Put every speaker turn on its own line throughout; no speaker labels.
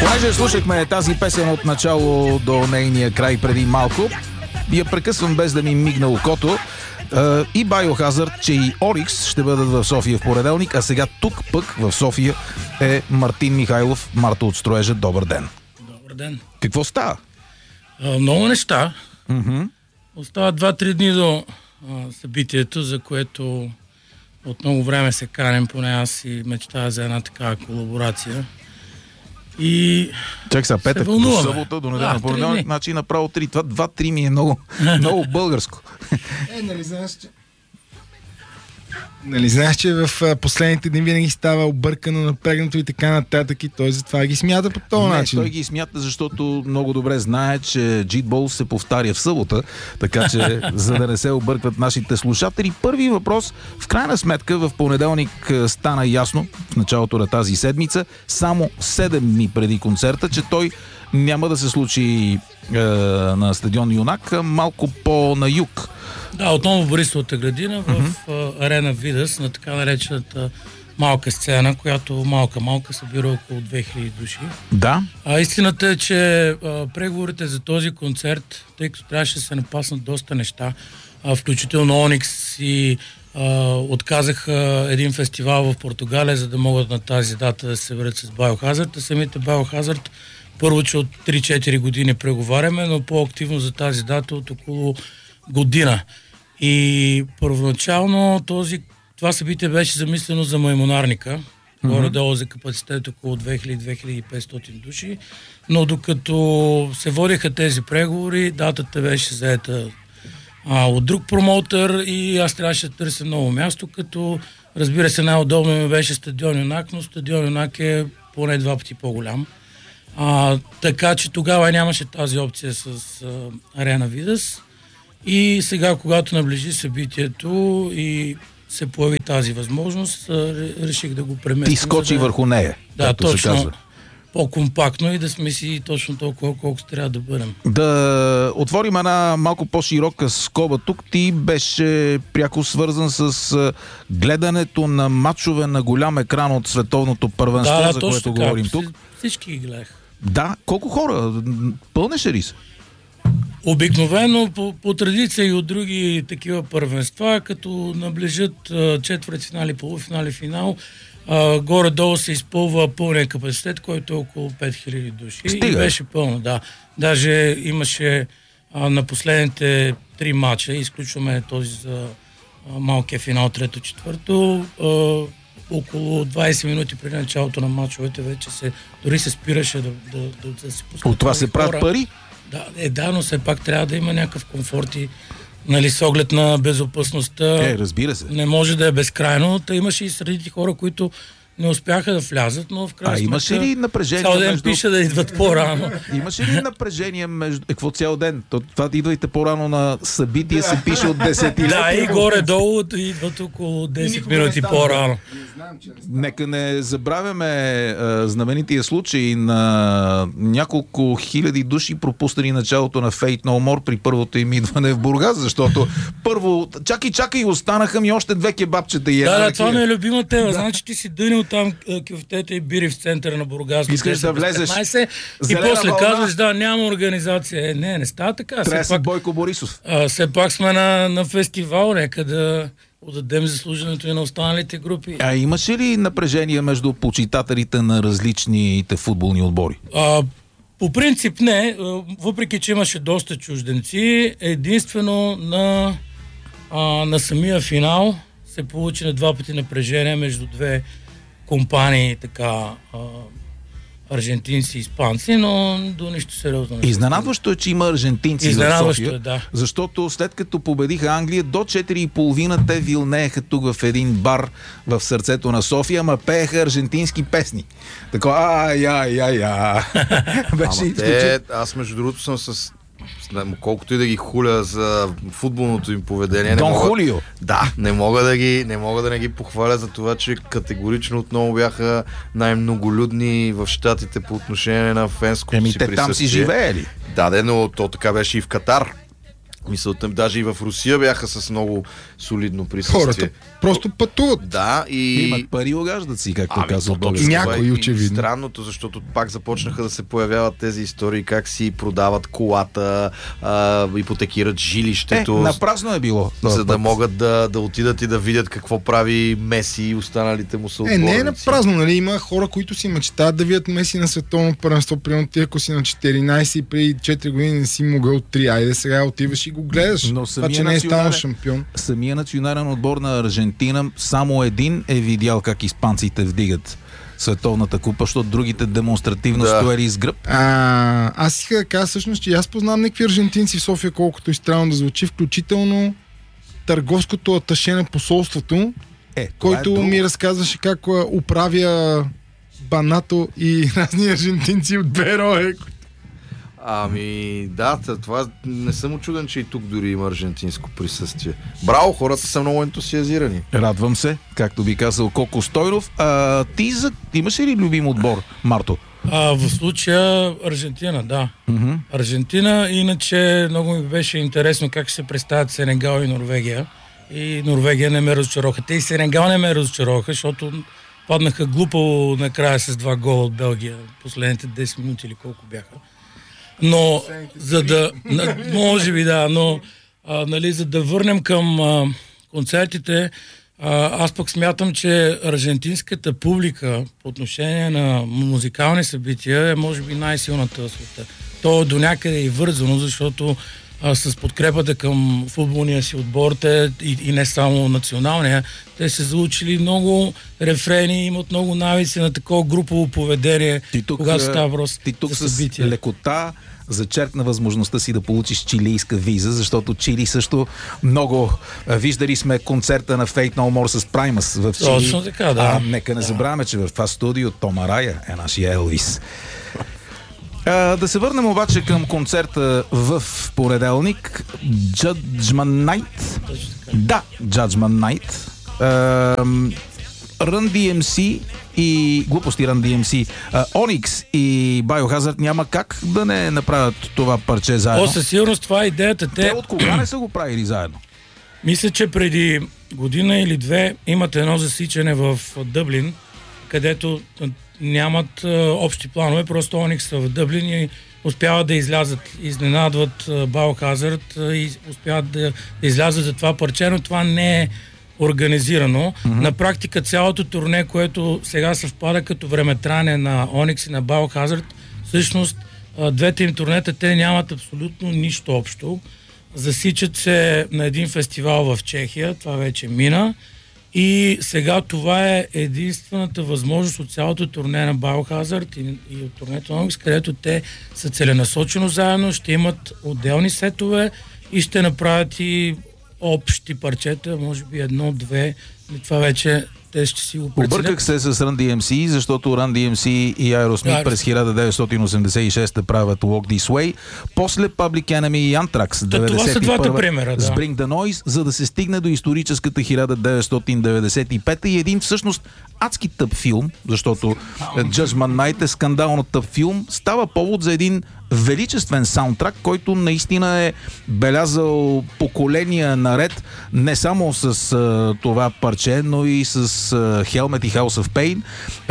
Понеже слушахме тази песен от начало до нейния край преди малко, я прекъсвам без да ми мигна окото. И Biohazard, че и Орикс ще бъдат в София в понеделник, а сега тук пък в София е Мартин Михайлов, Марта от строежа. Добър ден.
Добър ден.
Какво става?
Много неща. Остават 2-3 дни до събитието, за което от много време се канем, поне аз и мечтая за една такава колаборация. И
чак сега, петък, до събота, до неделя, понеделник, значи направо 3. Това 2-3 ми е много, много българско.
Нали знаеш, че в последните дни винаги става объркано, напрегнато и така нататък, и той затова ги смята по този начин.
Той ги смята, защото много добре знае, че Джитбол се повтаря в събота, така че за да не се объркват нашите слушатели. Първи въпрос, в крайна сметка в понеделник стана ясно, в началото на тази седмица, само 7 дни преди концерта, че той няма да се случи на стадион Юнак, малко по-на юг.
Да, отново в Борисовата градина, в арена Видас, на така наречената малка сцена, която малка събира около 2000 души.
Да.
Истината е, че преговорите за този концерт, тъй като трябваше да се напаснат доста неща, включително Оникс и отказаха един фестивал в Португалия, за да могат на тази дата да се върнат с Biohazard. А самите Biohazard първо, че от 3-4 години преговаряме, но по-активно за тази дата от около година. И първоначално това събитие беше замислено за Маймонарника, горе-долу за капацитет около 2000-2500 души, но докато се водиха тези преговори, датата беше заета от друг промоутър и аз трябваше да търся ново място, като разбира се най-удобно ми беше стадион Юнак, но стадион Юнак е поне 2 пъти по-голям. Така че тогава нямаше тази опция с арена Видас. И сега, когато наближи събитието и се появи тази възможност, реших да го преместим.
Ти скочи върху нея,
да, точно, по-компактно и да сме си точно толкова, колкото трябва да бъдем.
Да отворим една малко по-широка скоба. Тук ти беше пряко свързан с гледането на мачове на голям екран от световното първенство, за което говорим тук.
Всички ги гледах.
Да, колко хора? Пълнеше ли се?
Обикновено по традиция и от други такива първенства, като наближат четвъртфинали, полуфинали, финал, горе-долу се изпълва пълния капацитет, който е около 5000 души.
Стига.
И беше пълно, да. Даже имаше на последните 3 мача, изключваме този за малкия финал, трето-четвърто, около 20 минути преди началото на мачовете вече дори се спираше да се пускат.
От това се правят пари?
Да, но все пак трябва да има някакъв комфорт и с оглед на безопасността.
Разбира се.
Не може да е безкрайно. Имаше и средите хора, които не успяха да влязат, но в крайна сметка...
имаше ли напрежение
цял ден пише да идват по-рано.
Имаше ли напрежение между... Какво цял ден? Това идвайте по-рано на събитие, се пише от 10 лет.
Да, и горе-долу идват около 10 минути по-рано.
Нека не забравяме знаменития случай на няколко хиляди души пропуснали началото на Fate No More при първото им идване в Бургас, защото първо, чакай, останаха ми още 2 кебабчета и една.
Да, това ми е любима тема. Значи ти си дънил там кюфтета и бири в центъра на Бургас.
Искаш да влезеш.
И после казваш, няма организация. Не става така.
Трябва си Бойко Борисов.
Все пак сме на фестивал, нека да отдадем заслуженето и на останалите групи.
Имаше ли напрежение между почитателите на различните футболни отбори?
По принцип не, въпреки че имаше доста чужденци, единствено на самия финал се получи на 2 пъти напрежение между 2 компании, аржентинци и испанци, но до нищо сериозно.
Изненадващо е, че има аржентинци в София,
да.
Защото след като победиха Англия, до 4:30 те вилнееха тук в един бар в сърцето на София, ама пееха аржентински песни. Така,
Аз между другото съм с... колкото и да ги хуля за футболното им поведение.
Хулио.
Да, не мога да не ги похваля за това, че категорично отново бяха най-многолюдни в щатите по отношение на фенското си присъствие.
Там си живеели.
Да, но то така беше и в Катар. Мисълта, даже и в Русия бяха с много солидно присъствие.
Хората просто пътуват.
Да, и...
Имат пари, огаждат си, както казва
точно
Бог.
Някои, очевидно.
Странното, защото пак започнаха да се появяват тези истории, как си продават колата, ипотекират жилището.
Напразно е било.
За да могат да отидат и да видят какво прави Меси и останалите му съотборници.
Не е на празно, нали? Има хора, които си мечтаят да видят Меси на световно първенство. Примерно ти, ако си на 14 и преди 4 години не си могъл 3, айде сега отиваш и го гледаш.
Но
това, че не е станал шампион.
Самия национален отбор на Аржентина само един е видял как испанците вдигат световната купа, защото другите демонстративно стояли с гръб.
Аз иска да кажа всъщност, че аз познавам някакви аржентинци в София, колкото и странно да звучи, включително търговското аташе на посолството, който ми разказваше как управя Банато и разни аржентинци от Берое.
Това не съм учуден, че и тук дори има аржентинско присъствие. Браво, хората са много ентусиазирани.
Радвам се, както би казал Коко Стойнов. Ти имаш ли любим отбор, Марто?
В случая Аржентина, да. Аржентина, иначе много ми беше интересно как се представят Сенегал и Норвегия. И Норвегия не ме разочароваха. Те и Сенегал не ме разочароваха, защото паднаха глупо накрая с 2 гола от Белгия. Последните 10 минути или колко бяха. Но, за да... Може би, да, но за да върнем към концертите, аз пък смятам, че аржентинската публика по отношение на музикални събития е може би най-силната в света. То до някъде е и вързано, защото с подкрепата към футболния си отбор, и не само националния, те са заучили много рефрени, имат много навици на такова групово поведение, когато става въпрос за събития.
С лекота зачеркна възможността си да получиш чилийска виза, защото Чили също много... Виждали сме концерта на Faith No More с Primus в Чили.
Точно така, да.
Нека не забравяме, че в това студио Том Арая е нашия Елвис. Да се върнем обаче към концерта в понеделник. Judgment Night. Да, Judgment Night. Run DMC и глупости Run DMC. Onyx и Biohazard няма как да не направят това парче заедно.
Със сигурност това е идеята.
Те от кога не са го правили заедно?
Мисля, че преди година или две имат едно засичане в Дъблин, където нямат общи планове, просто Onyx са в Дъблин и успяват да излязат, изненадват Biohazard и успяват да излязат за това парче, но това не е организирано. На практика цялото турне, което сега съвпада като времетраене на Onyx и на Biohazard, всъщност двете им турнета, те нямат абсолютно нищо общо. Засичат се на един фестивал в Чехия, това вече мина. И сега това е единствената възможност от цялото турне на Biohazard и от турнето на Onyx, където те са целенасочено заедно, ще имат отделни сетове и ще направят и общи парчета, може би 1-2, това вече те ще си го преценят.
Обърках се с Run DMC, защото Run DMC и Aerosmith през 1986 правят Walk This Way, после Public Enemy и Anthrax 91 с Bring the Noise, за да се стигне до историческата 1995 и един всъщност адски тъп филм, защото Judgment Night е скандално тъп филм, става повод за един величествен саундтрак, който наистина е белязал поколения наред, не само с това парче, но и с Helmet и House of Pain,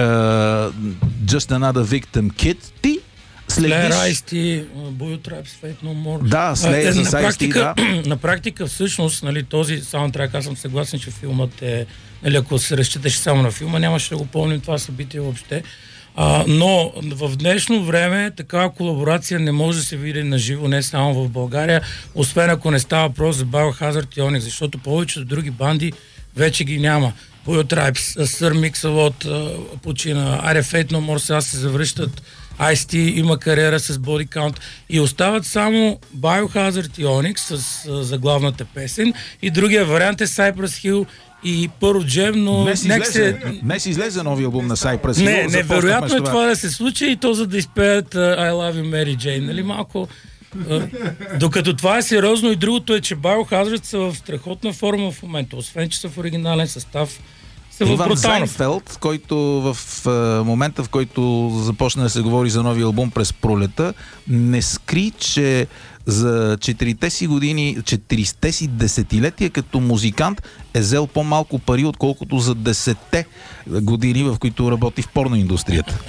Just Another Victim Kid. Ти
следиш... Ice-T, Boy Tribes, Faith No More.
Да, Slayer с Ice-T, да.
На практика, всъщност, този саундтрак, аз съм съгласен, че филмът е... ако се разчиташе само на филма, нямаше да го помним това събитие въобще. Но в днешно време такава колаборация не може да се види на живо, не само в България, освен ако не става въпрос за Biohazard и Onyx, защото повечето други банди вече ги няма. Boy Tribes, Sir Mix-a-Lot почина, Faith No More сега се завръщат, Ice-T има кариера с Body Count и остават само Biohazard и Onyx с заглавната песен и другия вариант е Cypress Hill и Pearl Jam, но...
Днес излезе нови албум на Cypress Hill.
Невероятно е това да се случи и то за да изпеят I Love You Mary Jane. Нали малко... Докато това е сериозно и другото е, че Biohazard са в страхотна форма в момента. Освен, че са в оригинален състав,
Иван Зайнфелд, който в момента, в който започна да се говори за новия албум през пролета, не скри, че за 4-те си десетилетия като музикант е взел по-малко пари, отколкото за 10-те години, в които работи в порноиндустрията.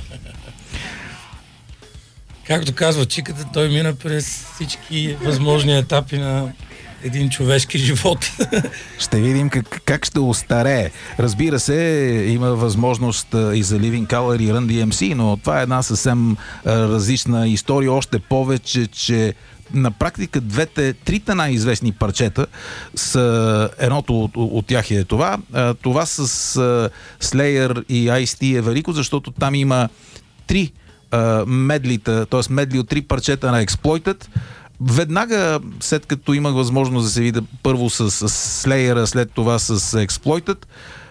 Както казва чиката, той мина през всички възможни етапи на един човешки живот.
Ще видим как ще остарее. Разбира се, има възможност и за Living Colour и Run DMC, но това е една съвсем различна история. Още повече, че на практика трите най-известни парчета са, едното от тях е това. Това с Slayer и Ice-T е велико, защото там има 3 медлита, т.е. медли от 3 парчета на Exploited. Веднага, след като имах възможност да се видя първо с Slayer, след това с Exploited,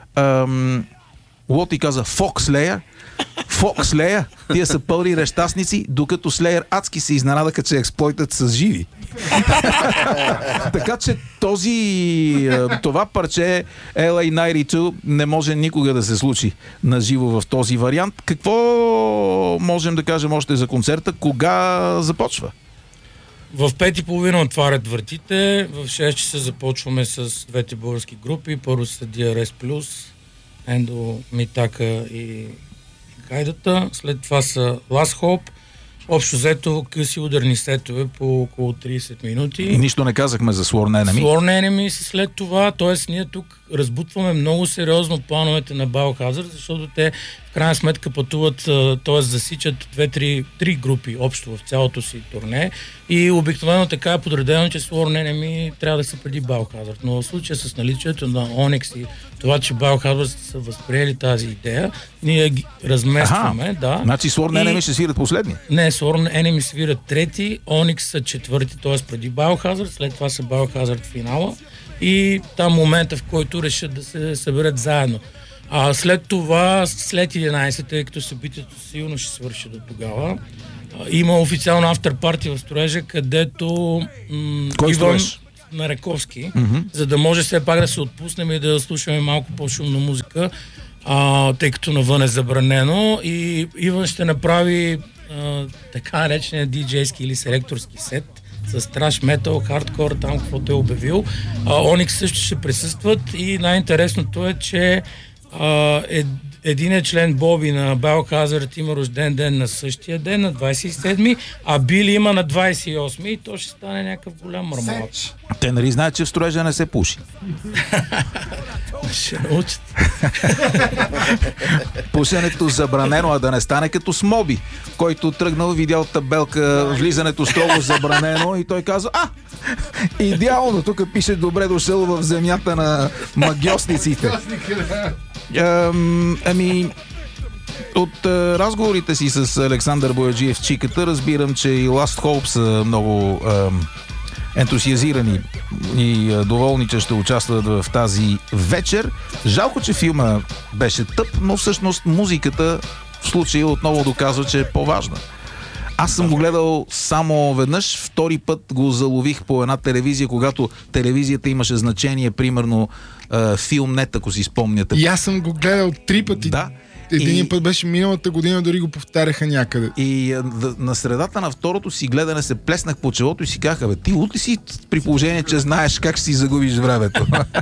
Лоти каза Fox Slayer, тия са пълни рещастници, докато Slayer адски се изненадаха, че Exploited са живи. Така че това парче LA92 не може никога да се случи на живо в този вариант. Какво можем да кажем още за концерта? Кога започва?
В 5:30 отварят вратите, в 6 часа започваме с двете български групи. Първо са DRS+, Ендо, Митака и Гайдата. След това са Last Hope. Общо взето къси ударни сетове по около 30 минути.
Нищо не казахме за Sworn Enemy.
Sworn Enemy след това, т.е. ние тук разбутваме много сериозно плановете на Biohazard, защото те в крайна сметка пътуват, т.е. засичат 2-3 групи общо в цялото си турне и обикновено така е подредено, че Sworn Enemy трябва да са преди Biohazard. Но в случая с наличието на Onyx и това, че Biohazard са възприели тази идея, ние ги разместваме. Да.
Значи Sworn Enemy ще свират последни?
Не, Sworn Enemy свират трети, Onyx са четвърти, т.е. преди Biohazard, след това са Biohazard финала и там момента, в който решат да се съберат заедно. След това, след 11, тъй като събитието силно ще свърши до тогава, има официално авторпарти в строежа, където Иван на Раковски, за да може все пак да се отпуснем и да слушаме малко по-шумна музика, тъй като навън е забранено, и Иван ще направи така наречения диджейски или селекторски сет с траш, метал, хардкор, там каквото е обявил. Onyx също ще присъстват и най-интересното е, че един член Боби на Biohazard има рожден ден на същия ден, на 27-ми, а Били има на 28-ми и то ще стане някакъв голям мармалат.
Те нали знаят, че в строежа не се пуши?
Ще научат.
Пушенето забранено, а да не стане като с Моби, който тръгнал, видял табелка влизането строго забранено и той каза: идеално, тук пише добре дошъл в земята на магьосниците. От разговорите си с Александър Бояджиев Чиката разбирам, че и Last Hope са много ентусиазирани и доволни, че ще участват в тази вечер. Жалко, че филма беше тъп, но всъщност музиката в случая отново доказва, че е по-важна. Аз съм го гледал само веднъж, втори път го залових по една телевизия, когато телевизията имаше значение, примерно Филмнет, ако си спомняте.
И аз съм го гледал 3 пъти. Да. Един път беше миналата година, дори го повтаряха някъде.
И на средата на второто си гледане се плеснах по челото и си казах: ти лут ли си, при положение, че знаеш как ще си загубиш времето?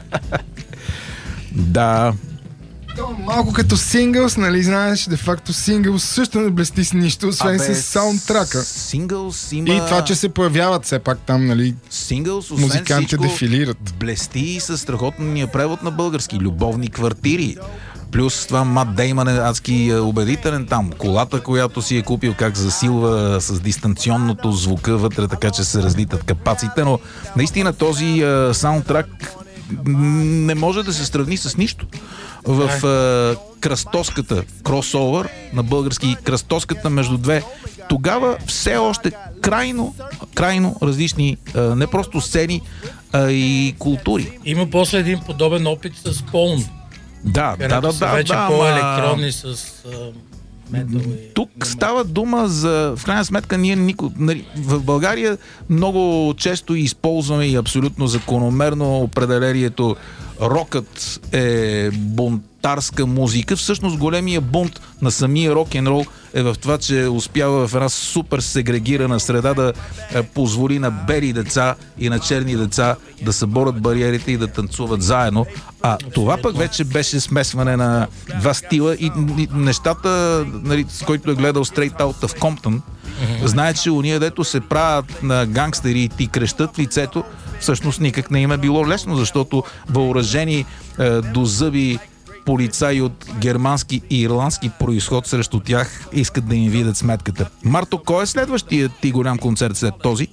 Да.
Малко като сингълс, нали, знаеш, де факто сингълс също не блести с нищо, освен с саундтрака.
Сингълс има...
И това, че се появяват все пак там, нали,
сингълс,
музикантите дефилират.
Блести със страхотния превод на български. Любовни квартири. Плюс това Мат Деймън е адски убедителен там. Колата, която си е купил, как засилва с дистанционното звука вътре, така че се разлитат капаците, но наистина този саундтрак не може да се сравни с нищо. В кръстоската, кросовър на български, кръстоската между две, тогава все още крайно различни не просто сцени, а и култури.
Има после един подобен опит с Полн.
Да.
Вече по-електронни с метал.
Тук става дума за, в крайна сметка, ние в България много често използваме и абсолютно закономерно определението: рокът е бунтарска музика. Всъщност големия бунт на самия рок-н-рол е в това, че успява в една супер сегрегирана среда да позволи на бели деца и на черни деца да съборят бариерите и да танцуват заедно. А това пък вече беше смесване на два стила и нещата, нали, с който е гледал Straight Outta Compton, знае, че уния, дето се правят на гангстери и ти крещат в лицето, всъщност никак не им е било лесно, защото въоръжени до зъби полицаи от германски и ирландски произход срещу тях искат да им видят сметката. Марто, кой е следващия ти голям концерт след този?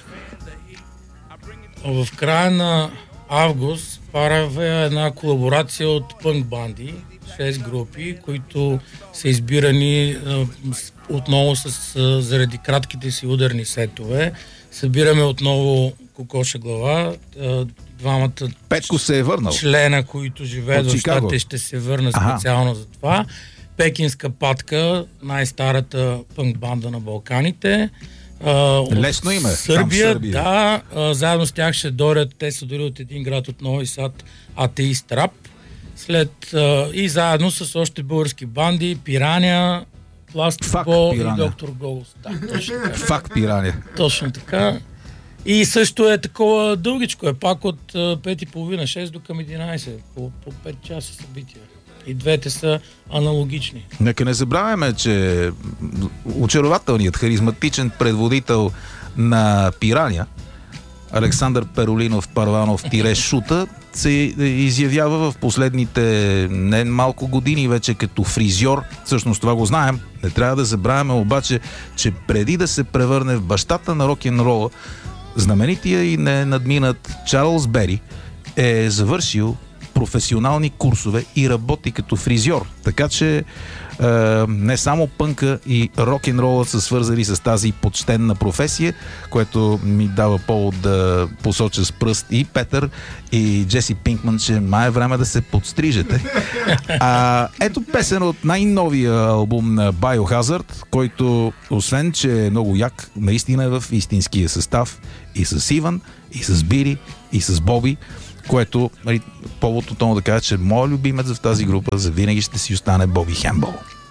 В края на август правя една колаборация от пънк банди, 6 групи, които са избирани отново заради кратките си ударни сетове. Събираме отново Кокоша глава, двамата
Петко се е върнал.
Члена, които живеят в Щатите, ще се върна специално за това. Пекинска патка, най-старата пънк банда на Балканите.
Лесно име.
Сърбия, да. Заедно с тях ще дойдат, те са дори от един град от Нови Сад, Атеист Рап. И заедно с още български банди, Пирания, Пластикбол и Доктор Голос. Да, точно така.
Фак Пирания.
Точно така. И също е такова дългичко, е пак от 5:30-6 до към 11, по 5 часа събития. И двете са аналогични.
Нека не забравяме, че очарователният, харизматичен предводител на Пирания, Александър Перолинов Парванов Шута, се изявява в последните не малко години вече като фризьор. Всъщност това го знаем. Не трябва да забравяме обаче, че преди да се превърне в бащата на рок-н-рола, знаменития и ненадминат Чарлз Бери е завършил професионални курсове и работи като фризьор. Така че не само пънка и рок-н-рола са свързани с тази почтенна професия, което ми дава повод да посоча с пръст и Петър, и Джеси Пинкман, че май е време да се подстрижете. Ето песен от най-новия албум на Biohazard, който, освен че е много як, наистина е в истинския състав и с Иван, и с Бири, и с Боби, което повод отново да кажа, че моят любимец в тази група завинаги ще си остане Боби Хембъл.